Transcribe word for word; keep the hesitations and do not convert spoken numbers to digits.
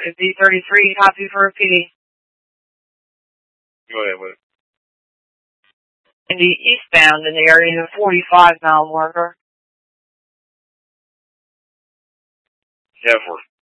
D thirty-three, copy for a P D. Go ahead with it. In the eastbound in the area of forty-five mile marker. Effort.